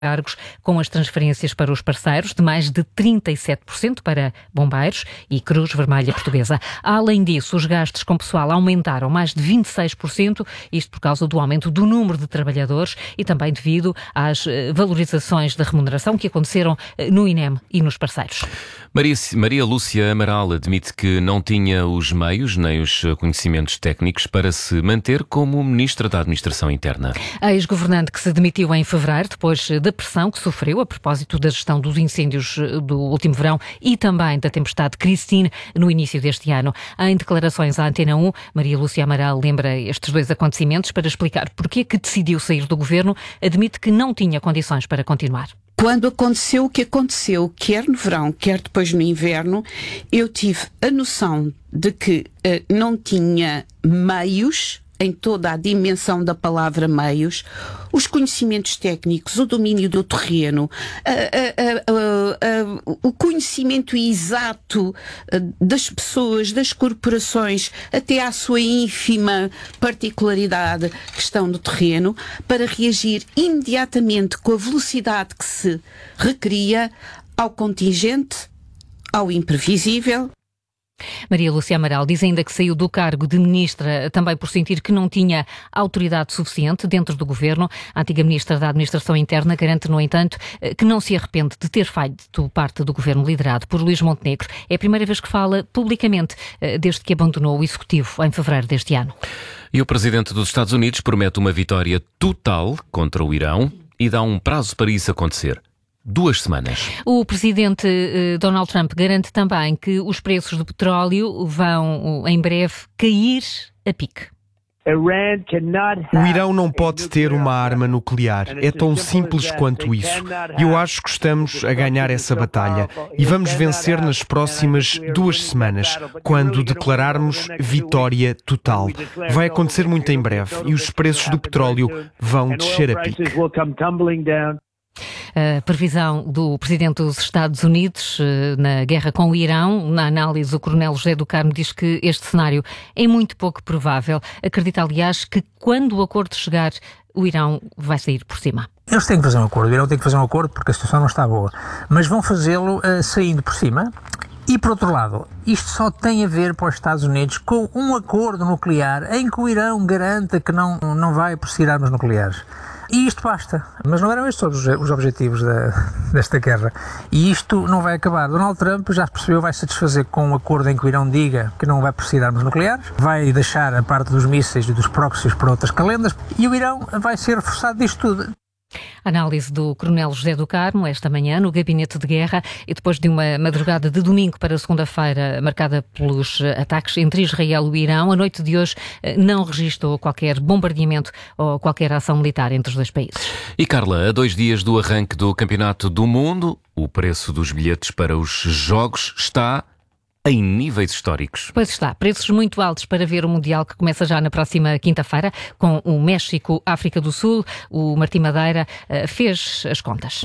cargos, com as transferências para os parceiros de mais de 37% para bombeiros e Cruz Vermelha Portuguesa. Além disso, os gastos com pessoal aumentaram mais de 26%, isto por causa do aumento do número de trabalhadores e também devido às valorizações da remuneração que aconteceram no INEM e nos parceiros. Maria Lúcia Amaral admite que não tinha os meios nem os conhecimentos técnicos para se manter como Ministra da Administração Interna. A ex-governante que se demitiu em fevereiro, depois da pressão que sofreu a propósito da gestão dos incêndios do último verão e também da tempestade Christine no início deste ano. Em declarações à Antena 1, Maria Lúcia Amaral lembra estes dois acontecimentos para explicar porque que decidiu sair do governo, admite que não tinha condições para continuar. Quando aconteceu o que aconteceu, quer no verão, quer depois no inverno, eu tive a noção de que não tinha meios, em toda a dimensão da palavra meios, os conhecimentos técnicos, o domínio do terreno, o conhecimento exato das pessoas, das corporações, até à sua ínfima particularidade, questão do terreno, para reagir imediatamente com a velocidade que se requeria ao contingente, ao imprevisível. Maria Lúcia Amaral diz ainda que saiu do cargo de ministra também por sentir que não tinha autoridade suficiente dentro do governo. A antiga ministra da Administração Interna garante, no entanto, que não se arrepende de ter feito parte do governo liderado por Luís Montenegro. É a primeira vez que fala publicamente desde que abandonou o Executivo em fevereiro deste ano. E o presidente dos Estados Unidos promete uma vitória total contra o Irão e dá um prazo para isso acontecer. 2 semanas. O presidente Donald Trump garante também que os preços do petróleo vão, em breve, cair a pique. O Irão não pode ter uma arma nuclear. É tão simples quanto isso. E eu acho que estamos a ganhar essa batalha. E vamos vencer nas próximas 2 semanas, quando declararmos vitória total. Vai acontecer muito em breve e os preços do petróleo vão descer a pique. A previsão do Presidente dos Estados Unidos na guerra com o Irão, na análise, o Coronel José do Carmo diz que este cenário é muito pouco provável. Acredita, aliás, que quando o acordo chegar, o Irão vai sair por cima. Eles têm que fazer um acordo, o Irão tem que fazer um acordo porque a situação não está boa, mas vão fazê-lo saindo por cima. E, por outro lado, isto só tem a ver para os Estados Unidos com um acordo nuclear em que o Irão garanta que não vai prosseguir armas nucleares. E isto basta. Mas não eram estes os objetivos desta guerra. E isto não vai acabar. Donald Trump já percebeu, vai satisfazer com um acordo em que o Irão diga que não vai prosseguir armas nucleares, vai deixar a parte dos mísseis e dos proxies para outras calendas, e o Irão vai ser reforçado disto tudo. Análise do Coronel José do Carmo esta manhã no Gabinete de Guerra e depois de uma madrugada de domingo para segunda-feira marcada pelos ataques entre Israel e o Irão, a noite de hoje não registrou qualquer bombardeamento ou qualquer ação militar entre os dois países. E Carla, a 2 dias do arranque do Campeonato do Mundo, o preço dos bilhetes para os jogos está em níveis históricos. Pois está, preços muito altos para ver o Mundial que começa já na próxima quinta-feira com o México-África do Sul. O Martim Madeira fez as contas.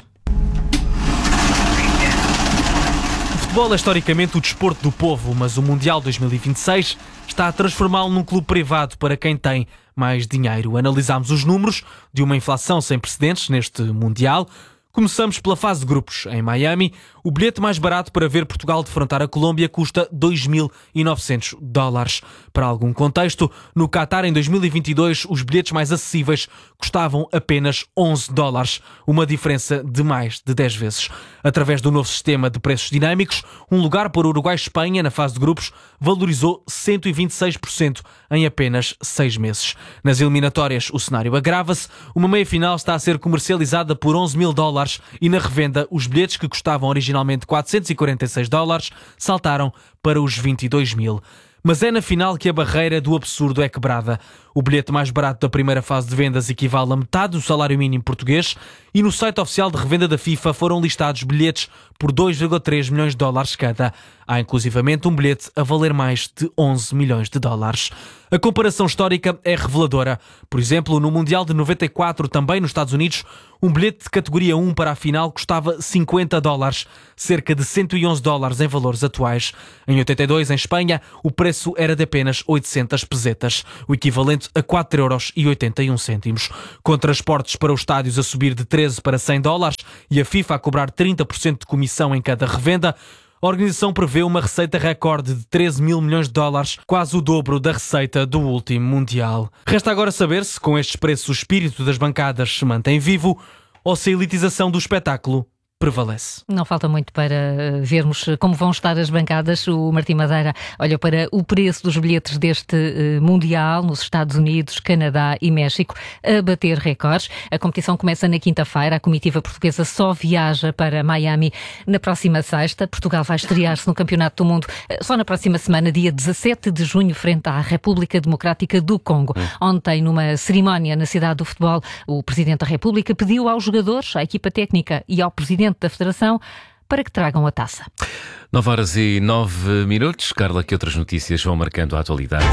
O futebol é historicamente o desporto do povo, mas o Mundial 2026 está a transformá-lo num clube privado para quem tem mais dinheiro. Analisámos os números de uma inflação sem precedentes neste Mundial. Começamos pela fase de grupos. Em Miami, o bilhete mais barato para ver Portugal defrontar a Colômbia custa $2.900. Para algum contexto, no Qatar em 2022 os bilhetes mais acessíveis custavam apenas $11, uma diferença de mais de 10 vezes. Através do novo sistema de preços dinâmicos, um lugar para o Uruguai-Espanha na fase de grupos valorizou 126% em apenas 6 meses. Nas eliminatórias o cenário agrava-se, uma meia-final está a ser comercializada por $11.000 e na revenda os bilhetes que custavam originalmente $446 saltaram para os 22.000. Mas é na final que a barreira do absurdo é quebrada. O bilhete mais barato da primeira fase de vendas equivale a metade do salário mínimo português e no site oficial de revenda da FIFA foram listados bilhetes por $2,3 milhões cada. Há inclusivamente um bilhete a valer mais de $11 milhões. A comparação histórica é reveladora. Por exemplo, no Mundial de 94, também nos Estados Unidos, um bilhete de categoria 1 para a final custava $50, cerca de $111 em valores atuais. Em 82, em Espanha, o preço era de apenas 800 pesetas. O equivalente bilhete a 4,81€. Com transportes para os estádios a subir de 13 para $100 e a FIFA a cobrar 30% de comissão em cada revenda, a organização prevê uma receita recorde de 13 mil milhões de dólares, quase o dobro da receita do último Mundial. Resta agora saber se com estes preços o espírito das bancadas se mantém vivo ou se a elitização do espetáculo prevalece. Não falta muito para vermos como vão estar as bancadas. O Martim Madeira olha para o preço dos bilhetes deste Mundial nos Estados Unidos, Canadá e México a bater recordes. A competição começa na quinta-feira. A comitiva portuguesa só viaja para Miami na próxima sexta. Portugal vai estrear-se no Campeonato do Mundo só na próxima semana, dia 17 de junho, frente à República Democrática do Congo. Ontem, numa cerimónia na Cidade do Futebol, o Presidente da República pediu aos jogadores, à equipa técnica e ao Presidente da Federação para que tragam a taça. 9h09. Carla, que outras notícias vão marcando a atualidade?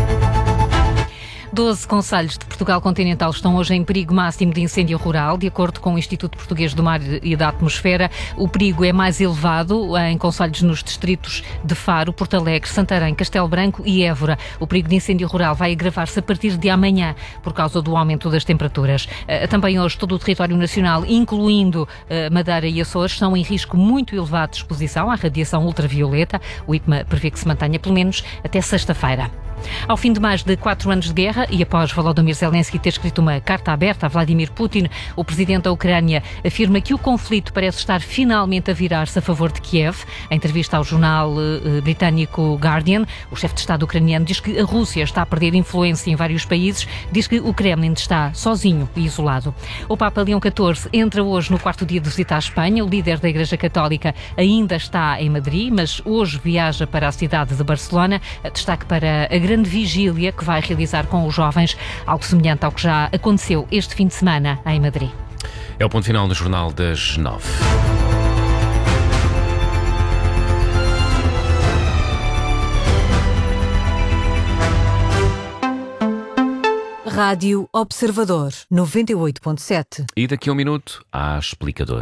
12 concelhos de Portugal continental estão hoje em perigo máximo de incêndio rural. De acordo com o Instituto Português do Mar e da Atmosfera, o perigo é mais elevado em concelhos nos distritos de Faro, Porto Alegre, Santarém, Castelo Branco e Évora. O perigo de incêndio rural vai agravar-se a partir de amanhã por causa do aumento das temperaturas. Também hoje todo o território nacional, incluindo Madeira e Açores, estão em risco muito elevado de exposição à radiação ultravioleta. O IPMA prevê que se mantenha pelo menos até sexta-feira. Ao fim de mais de 4 anos de guerra e após Volodymyr Zelensky ter escrito uma carta aberta a Vladimir Putin, o presidente da Ucrânia afirma que o conflito parece estar finalmente a virar-se a favor de Kiev. Em entrevista ao jornal britânico Guardian, o chefe de Estado ucraniano diz que a Rússia está a perder influência em vários países, diz que o Kremlin está sozinho e isolado. O Papa Leão XIV entra hoje no 4º dia de visita à Espanha. O líder da Igreja Católica ainda está em Madrid, mas hoje viaja para a cidade de Barcelona. Destaque para a grande vigília que vai realizar com os jovens, algo semelhante ao que já aconteceu este fim de semana em Madrid. É o ponto final no Jornal das 9. Rádio Observador 98.7. E daqui a um minuto, há explicador.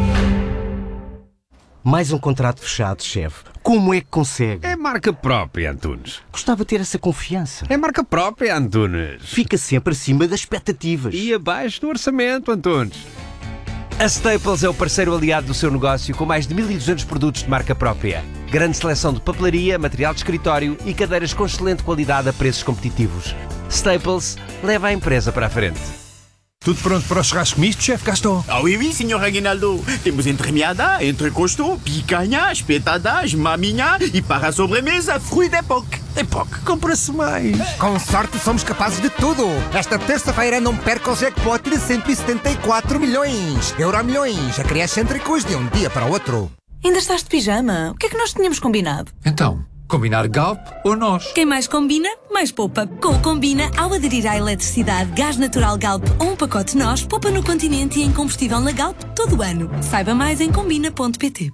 Mais um contrato fechado, chefe. Como é que consegue? É marca própria, Antunes. Gostava de ter essa confiança. É marca própria, Antunes. Fica sempre acima das expectativas. E abaixo do orçamento, Antunes. A Staples é o parceiro aliado do seu negócio com mais de 1.200 produtos de marca própria. Grande seleção de papelaria, material de escritório e cadeiras com excelente qualidade a preços competitivos. Staples leva a empresa para a frente. Tudo pronto para o churrasco misto, chefe Gaston? Oui, senhor Aguinaldo. Temos entremeada, entrecosto, picanha, espetadas, maminha e para a sobremesa, fruit d'époque. Époque, compra-se mais. Com sorte somos capazes de tudo. Esta terça-feira não perca o jackpot de 174 milhões. Euromilhões, acresce excêntricos de um dia para o outro. Ainda estás de pijama? O que é que nós tínhamos combinado? Então, combinar Galp ou nós? Quem mais combina, mais poupa. Com o Combina, ao aderir à eletricidade, gás natural Galp ou um pacote nós, poupa no continente e em combustível na Galp todo o ano. Saiba mais em combina.pt.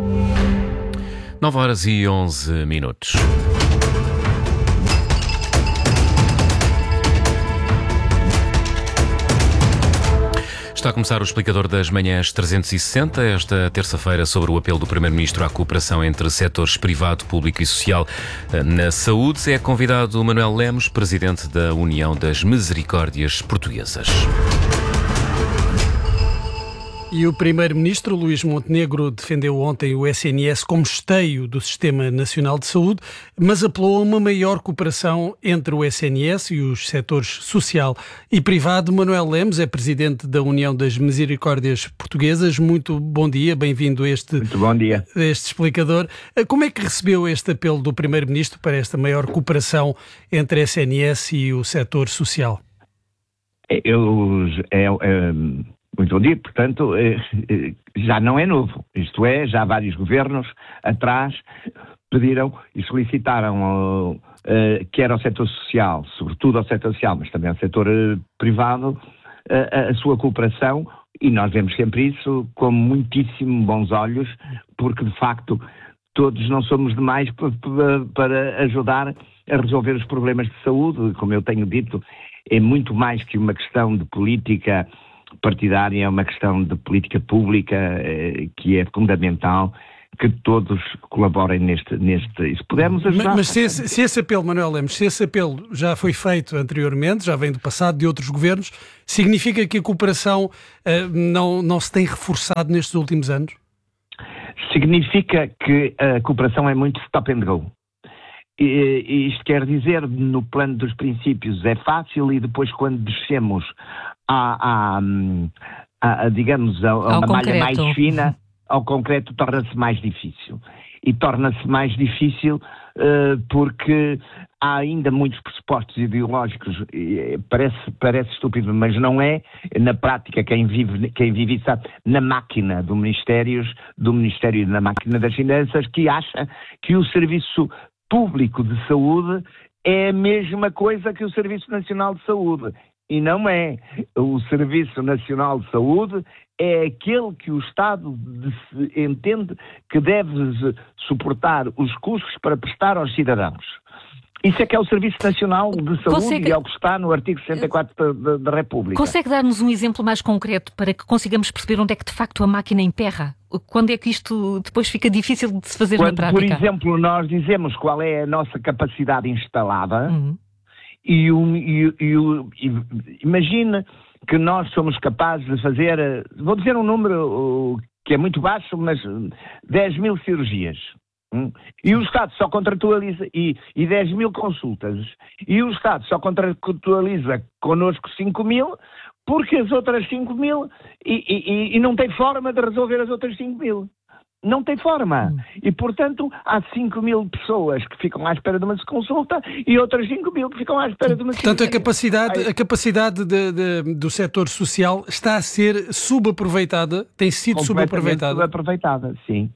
9h11. Está a começar o Explicador das Manhãs 360, esta terça-feira, sobre o apelo do Primeiro-Ministro à cooperação entre setores privado, público e social na saúde. É convidado Manuel Lemos, Presidente da União das Misericórdias Portuguesas. E o Primeiro-Ministro Luís Montenegro defendeu ontem o SNS como esteio do Sistema Nacional de Saúde, mas apelou a uma maior cooperação entre o SNS e os setores social e privado. Manuel Lemos é Presidente da União das Misericórdias Portuguesas. Muito bom dia, bem-vindo a este explicador. Como é que recebeu este apelo do Primeiro-Ministro para esta maior cooperação entre a SNS e o setor social? Muito bom dia, portanto, já não é novo, isto é, já vários governos atrás pediram e solicitaram, quer ao setor social, sobretudo ao setor social, mas também ao setor privado, a sua cooperação, e nós vemos sempre isso com muitíssimo bons olhos, porque de facto todos não somos demais para ajudar a resolver os problemas de saúde. Como eu tenho dito, é muito mais que uma questão de política partidária, é uma questão de política pública que é fundamental, que todos colaborem neste e se pudermos ajudar... Mas se esse apelo, Manuel Lemos, se esse apelo já foi feito anteriormente, já vem do passado, de outros governos, significa que a cooperação não se tem reforçado nestes últimos anos? Significa que a cooperação é muito stop and go. E isto quer dizer, no plano dos princípios é fácil e depois quando descemos digamos, a uma malha mais fina, ao concreto, torna-se mais difícil. E torna-se mais difícil porque há ainda muitos pressupostos ideológicos, parece estúpido, mas não é. Na prática, quem vive isso sabe, na máquina do Ministério e na máquina das Finanças, que acha que o Serviço Público de Saúde é a mesma coisa que o Serviço Nacional de Saúde. E não é. O Serviço Nacional de Saúde é aquele que o Estado entende que deve suportar os custos para prestar aos cidadãos. Isso é que é o Serviço Nacional de Saúde e é o que está no artigo 64 da República. Consegue dar-nos um exemplo mais concreto para que consigamos perceber onde é que de facto a máquina emperra? Quando é que isto depois fica difícil de se fazer na prática? Por exemplo, nós dizemos qual é a nossa capacidade instalada imagine que nós somos capazes de fazer, vou dizer um número que é muito baixo, mas 10 mil cirurgias. E o Estado só contratualiza, e 10 mil consultas, e o Estado só contratualiza connosco 5 mil, porque as outras 5 mil, e não tem forma de resolver as outras 5 mil. Não tem forma. E, portanto, há 5 mil pessoas que ficam à espera de uma consulta e outras 5 mil que ficam à espera de uma consulta. Portanto, a capacidade do setor social está a ser subaproveitada, tem sido subaproveitada, sim.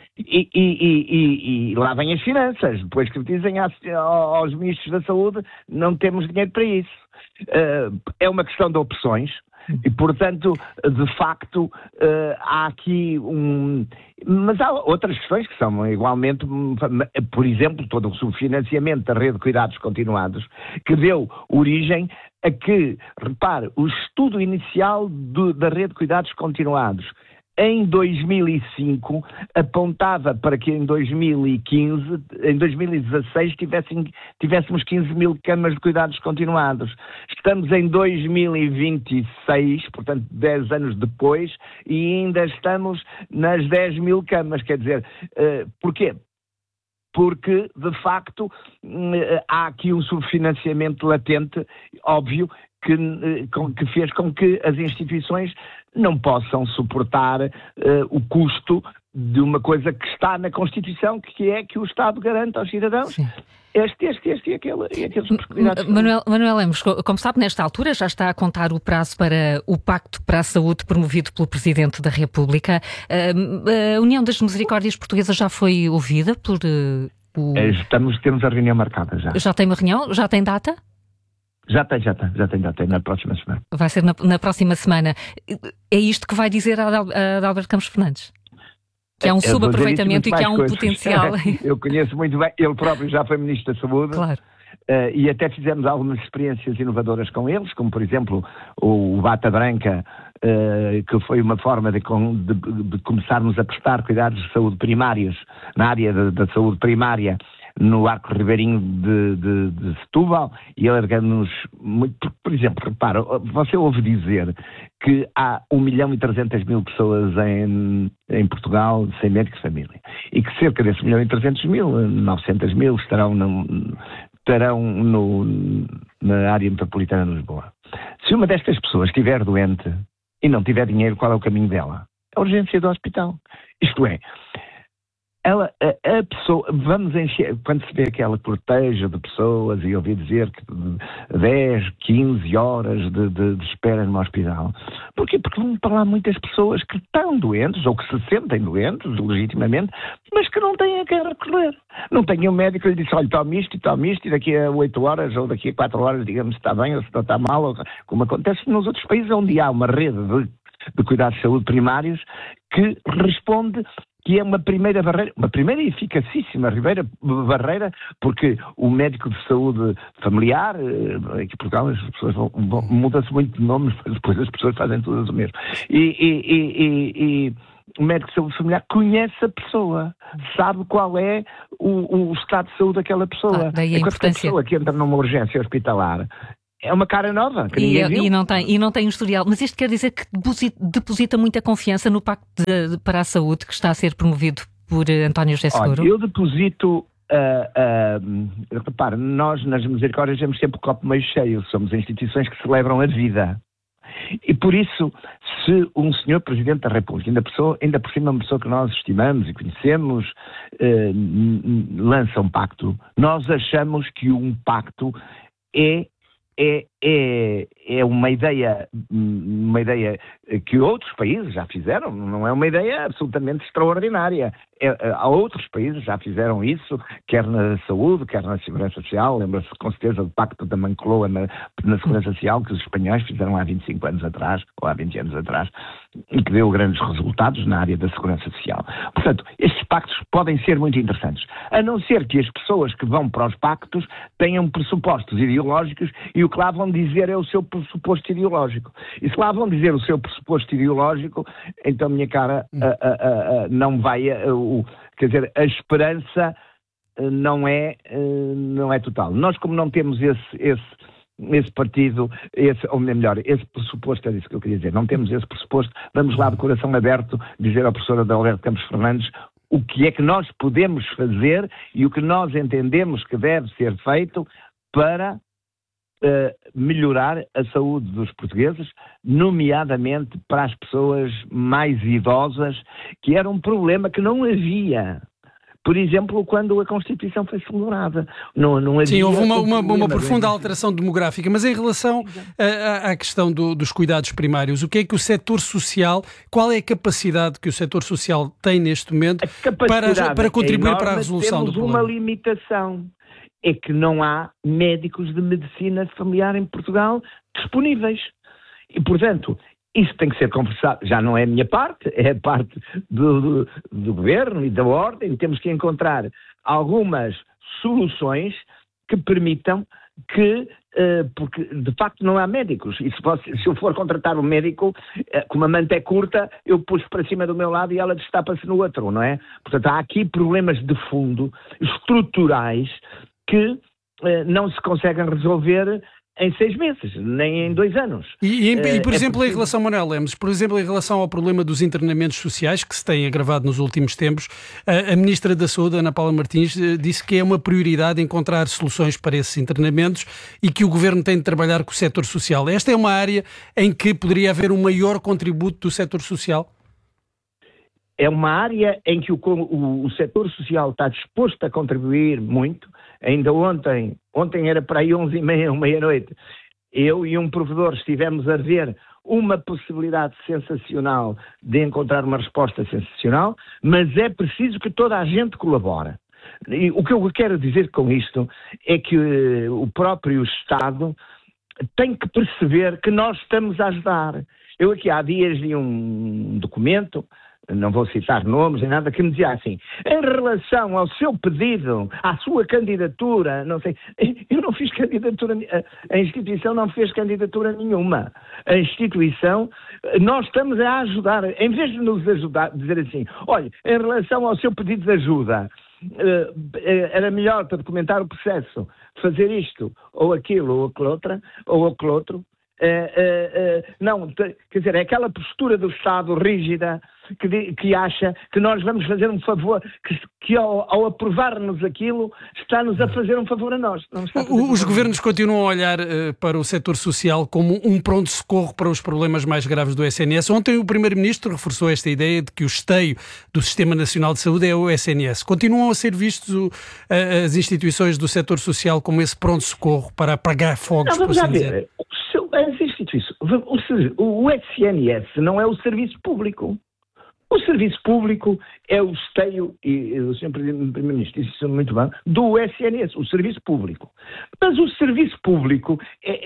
E lá vêm as finanças, depois que dizem aos ministros da Saúde, não temos dinheiro para isso. É uma questão de opções. E, portanto, de facto, há aqui Mas há outras questões que são igualmente, por exemplo, todo o subfinanciamento da rede de cuidados continuados, que deu origem a que, repare, o estudo inicial da rede de cuidados continuados em 2005 apontava para que em 2016 tivéssemos 15 mil camas de cuidados continuados. Estamos em 2026, portanto 10 anos depois, e ainda estamos nas 10 mil camas. Quer dizer, porquê? Porque, de facto, há aqui um subfinanciamento latente, óbvio, que fez com que as instituições não possam suportar o custo de uma coisa que está na Constituição, que é que o Estado garante aos cidadãos este e aqueles cuidados. Manuel Lemos, como sabe, nesta altura já está a contar o prazo para o Pacto para a Saúde promovido pelo Presidente da República. A União das Misericórdias Portuguesas já foi ouvida por... Temos a reunião marcada já. Já tem uma reunião? Já tem data? Já tem data, na próxima semana. Vai ser na próxima semana. É isto que vai dizer a Adalberto Campos Fernandes? Que há um subaproveitamento e que há um potencial. Eu conheço muito bem, ele próprio já foi Ministro da Saúde. Claro. E até fizemos algumas experiências inovadoras com eles, como por exemplo o Bata Branca, que foi uma forma de começarmos a prestar cuidados de saúde primários, na área da saúde primária, no Arco Ribeirinho de Setúbal, e alargando-nos muito. Por exemplo, repara, você ouve dizer que há 1.300.000 pessoas em Portugal sem médico de família, e que cerca desses 1.300.000, 900.000 estarão na área metropolitana de Lisboa. Se uma destas pessoas estiver doente e não tiver dinheiro, qual é o caminho dela? A urgência do hospital. Isto é, a pessoa, vamos encher, quando se vê aquela cortejo de pessoas e ouvi dizer que 10, 15 horas de espera no hospital. Porquê? Porque vão para lá muitas pessoas que estão doentes ou que se sentem doentes, legitimamente, mas que não têm a quem recorrer. Não tem um médico que lhe diz, olha, tome isto e daqui a 8 horas ou daqui a 4 horas, digamos, se está bem ou se não está mal, ou, como acontece nos outros países onde há uma rede de cuidados de saúde primários que responde, que é uma primeira barreira, uma primeira e eficacíssima barreira, porque o médico de saúde familiar, aqui em Portugal as pessoas muda-se muito de nome, mas depois as pessoas fazem todas o mesmo. médico de saúde familiar conhece a pessoa, sabe qual é o estado de saúde daquela pessoa. Daí a importância. A pessoa que entra numa urgência hospitalar é uma cara nova, que ninguém viu. E não tem um historial. Mas isto quer dizer que deposita muita confiança no Pacto para a Saúde que está a ser promovido por António José Seguro? Olha, eu deposito... repare, nós nas Misericórdias temos sempre o copo meio cheio. Somos instituições que celebram a vida. E por isso, se um senhor Presidente da República, ainda por cima uma pessoa que nós estimamos e conhecemos, lança um pacto, nós achamos que um pacto é uma ideia que outros países já fizeram, não é uma ideia absolutamente extraordinária. Há outros países que já fizeram isso, quer na saúde, quer na segurança social. Lembra-se com certeza do Pacto da Moncloa na segurança social, que os espanhóis fizeram há 25 anos atrás, ou há 20 anos atrás, e que deu grandes resultados na área da segurança social. Portanto, estes pactos podem ser muito interessantes, a não ser que as pessoas que vão para os pactos tenham pressupostos ideológicos, e o que lá vão dizer é o seu pressuposto ideológico. E se lá vão dizer o seu pressuposto ideológico, então, minha cara, não vai... quer dizer, a esperança não é total. Nós, como não temos esse partido, ou melhor, esse pressuposto, é isso que eu queria dizer, não temos esse pressuposto, vamos lá de coração aberto dizer à professora Adalberto Campos Fernandes o que é que nós podemos fazer e o que nós entendemos que deve ser feito para melhorar a saúde dos portugueses, nomeadamente para as pessoas mais idosas, que era um problema que não havia. Por exemplo, quando a Constituição foi celebrada. Não havia. Sim, houve uma profunda alteração demográfica, mas em relação à questão dos cuidados primários, o que é que o setor social, qual é a capacidade que o setor social tem neste momento para contribuir para a resolução do problema? Temos uma limitação. É que não há médicos de medicina familiar em Portugal disponíveis. E, portanto, isso tem que ser conversado. Já não é a minha parte, é a parte do governo e da ordem. Temos que encontrar algumas soluções que permitam que... porque, de facto, não há médicos. E se eu for contratar um médico, como a manta é curta, eu puxo para cima do meu lado e ela destapa-se no outro, não é? Portanto, há aqui problemas de fundo, estruturais, que não se conseguem resolver em 6 meses, nem em 2 anos. E por exemplo, em relação, Manuel Lemos, por exemplo, em relação ao problema dos internamentos sociais, que se tem agravado nos últimos tempos, a Ministra da Saúde, Ana Paula Martins, disse que é uma prioridade encontrar soluções para esses internamentos e que o Governo tem de trabalhar com o setor social. Esta é uma área em que poderia haver um maior contributo do setor social? É uma área em que o setor social está disposto a contribuir muito. Ainda ontem era para aí 11h30, meia-noite, eu e um provedor estivemos a ver uma possibilidade sensacional de encontrar uma resposta sensacional, mas é preciso que toda a gente colabore. E o que eu quero dizer com isto é que o próprio Estado tem que perceber que nós estamos a ajudar. Eu aqui há dias li um documento, não vou citar nomes nem nada, que me dizia assim: em relação ao seu pedido, à sua candidatura, não sei, eu não fiz candidatura, a instituição não fez candidatura nenhuma. A instituição, nós estamos a ajudar, em vez de nos ajudar, dizer assim, olha, em relação ao seu pedido de ajuda, era melhor para documentar o processo fazer isto, ou aquilo, ou aquele outro. Não, quer dizer, é aquela postura do Estado rígida que acha que nós vamos fazer um favor, que ao aprovar-nos aquilo está-nos a fazer um favor a nós. Os governos continuam a olhar para o setor social como um pronto-socorro para os problemas mais graves do SNS. Ontem o Primeiro-Ministro reforçou esta ideia de que o esteio do Sistema Nacional de Saúde é o SNS. Continuam a ser vistos as instituições do setor social como esse pronto-socorro para apagar fogos, por assim dizer? As instituições, o SNS não é o serviço público. O serviço público é o esteio, e o Sr. Primeiro-Ministro disse isso muito bem, do SNS, o serviço público. Mas o serviço público,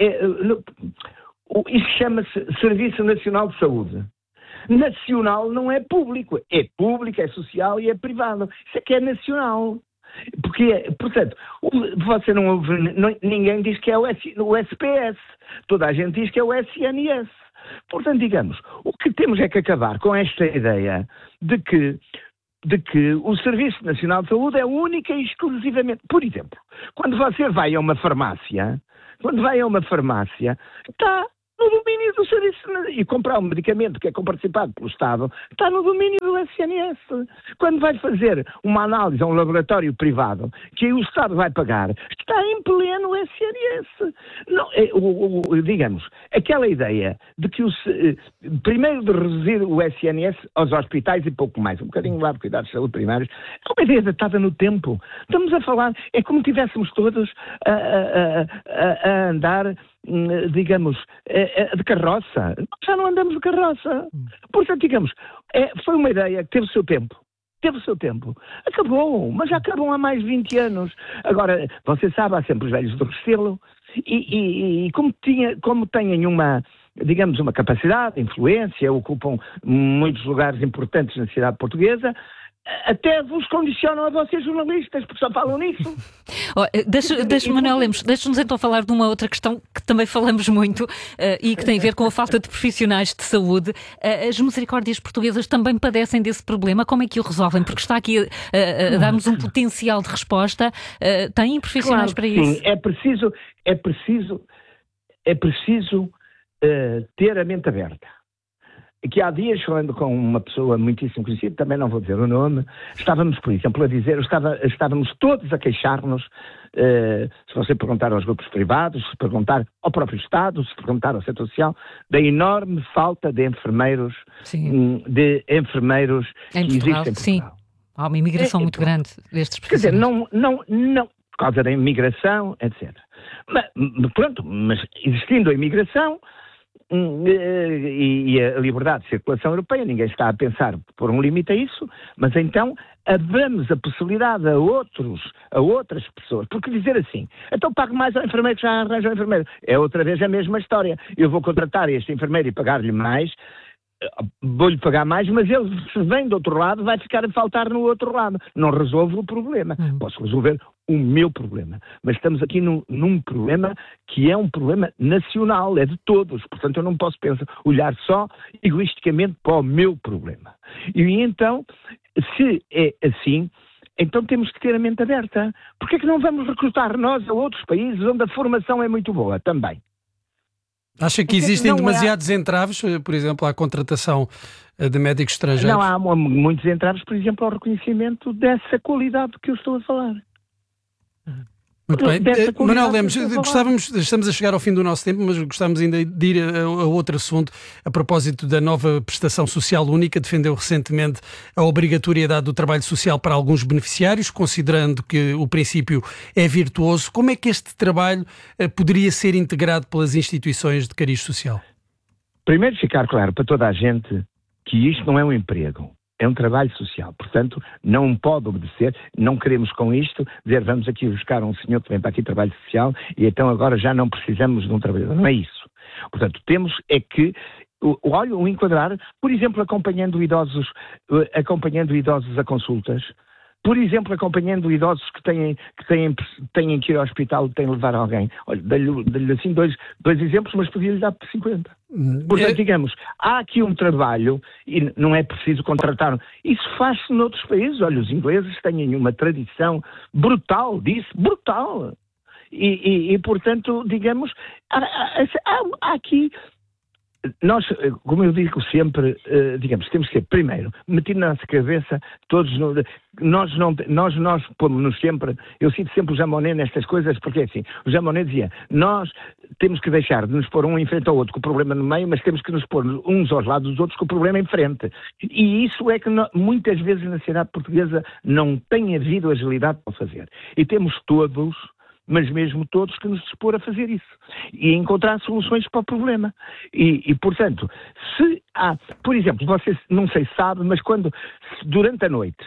isso chama-se Serviço Nacional de Saúde. Nacional não é público, é social e é privado. Isso é que é nacional. Porque, portanto, você não ouve, ninguém diz que é o SPS, toda a gente diz que é o SNS. Portanto, digamos, o que temos é que acabar com esta ideia de que o Serviço Nacional de Saúde é única e exclusivamente... Por exemplo, quando você vai a uma farmácia, está no domínio do Serviço e comprar um medicamento que é comparticipado pelo Estado, está no domínio do SNS. Quando vai fazer uma análise a um laboratório privado, que o Estado vai pagar, está em pleno SNS. Não, digamos, aquela ideia de que primeiro de reduzir o SNS aos hospitais e pouco mais, um bocadinho lá de cuidados de saúde primários, é uma ideia datada no tempo. Estamos a falar, é como tivéssemos todos a andar, digamos, de carroça. Já não andamos de carroça. Portanto, digamos, foi uma ideia que teve o seu tempo. Acabou, mas já acabou há mais de 20 anos. Agora, você sabe, há sempre os velhos do Restelo e como têm uma, digamos, uma capacidade, influência, ocupam muitos lugares importantes na sociedade portuguesa, até vos condicionam a vocês jornalistas, porque só falam nisso. Manuel Lemos, deixa-nos então falar de uma outra questão que também falamos muito e que tem a ver com a falta de profissionais de saúde. As misericórdias portuguesas também padecem desse problema. Como é que o resolvem? Porque está aqui a dar-nos um potencial de resposta. Têm profissionais para isso? Sim, é preciso ter a mente aberta. Que há dias, falando com uma pessoa muitíssimo conhecida, também não vou dizer o nome, estávamos, por exemplo, a dizer, estávamos todos a queixar-nos, se você perguntar aos grupos privados, se perguntar ao próprio Estado, se perguntar ao setor social, da enorme falta de enfermeiros, que existem em Portugal. Sim, há uma imigração muito grande destes profissionais. Quer dizer, não, por causa da imigração, etc. Mas existindo a imigração, e a liberdade de circulação europeia, ninguém está a pensar por um limite a isso, mas então abramos a possibilidade a outras pessoas, porque dizer assim, então pago mais ao enfermeiro que já arranja o enfermeiro, é outra vez a mesma história. Eu vou contratar este enfermeiro e pagar-lhe mais, vou-lhe pagar mais, mas ele, se vem do outro lado, vai ficar a faltar no outro lado. Não resolvo o problema. Posso resolver o meu problema. Mas estamos aqui num problema que é um problema nacional, é de todos. Portanto, eu não posso olhar só egoisticamente para o meu problema. E então, se é assim, então temos que ter a mente aberta. Porque é que não vamos recrutar nós a outros países onde a formação é muito boa também? Acha que existem demasiados entraves, por exemplo, à contratação de médicos estrangeiros? Não, há muitos entraves, por exemplo, ao reconhecimento dessa qualidade que eu estou a falar. Muito bem. Manuel Lemos, estamos a chegar ao fim do nosso tempo, mas gostávamos ainda de ir a outro assunto. A propósito da nova prestação social única, defendeu recentemente a obrigatoriedade do trabalho social para alguns beneficiários, considerando que o princípio é virtuoso. Como é que este trabalho poderia ser integrado pelas instituições de cariz social? Primeiro, ficar claro para toda a gente que isto não é um emprego. É um trabalho social, portanto, não pode obedecer, não queremos com isto dizer vamos aqui buscar um senhor que vem para aqui trabalho social e então agora já não precisamos de um trabalhador. Não é isso. Portanto, temos é que, o enquadrar, por exemplo, acompanhando idosos a consultas, por exemplo, acompanhando idosos que têm que ir ao hospital, têm de levar alguém. Olha, dei-lhe assim dois exemplos, mas podia-lhe dar 50. Portanto, digamos, há aqui um trabalho e não é preciso contratar. Isso faz-se noutros países. Olha, os ingleses têm uma tradição brutal disso, brutal. E portanto, digamos, há aqui... Nós, como eu digo sempre, digamos, temos que ser, primeiro, metido na nossa cabeça, todos, nós pomos-nos sempre, eu cito sempre o Jean Monnet nestas coisas, porque é assim, o Jean Monnet dizia, nós temos que deixar de nos pôr um em frente ao outro com o problema no meio, mas temos que nos pôr uns aos lados dos outros com o problema em frente. E isso é que muitas vezes na sociedade portuguesa não tem havido agilidade para fazer. E temos todos, mas mesmo todos, que nos dispor a fazer isso e encontrar soluções para o problema. E portanto, se há, por exemplo, você não sei se sabe, mas quando, durante a noite,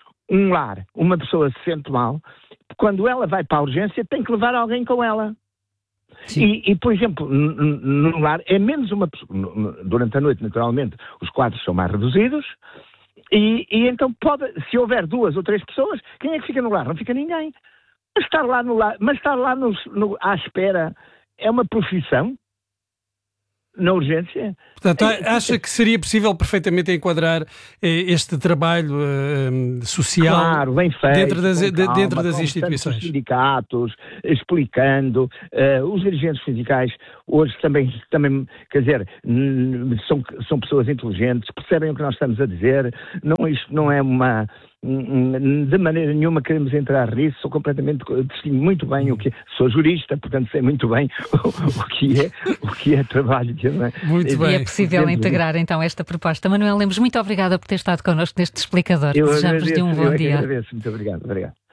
uma pessoa se sente mal, quando ela vai para a urgência, tem que levar alguém com ela. E, por exemplo, no lar, é menos uma pessoa, durante a noite, naturalmente, os quadros são mais reduzidos, e então se houver 2 ou 3 pessoas, quem é que fica no lar? Não fica ninguém. Mas estar lá à espera é uma profissão? na urgência. Portanto, acha que seria possível perfeitamente enquadrar este trabalho social, claro, bem feito, dentro das instituições? Os sindicatos, explicando, os dirigentes sindicais hoje também, quer dizer, são pessoas inteligentes, percebem o que nós estamos a dizer, isto não é uma... De maneira nenhuma queremos entrar nisso, sou completamente, distingo muito bem o que é, sou jurista, portanto sei muito bem o que é trabalho. Muito bem. E é possível integrar então esta proposta. Manuel Lemos, muito obrigada por ter estado connosco neste explicador. Desejamos-lhe um bom dia. Agradeço, muito obrigado.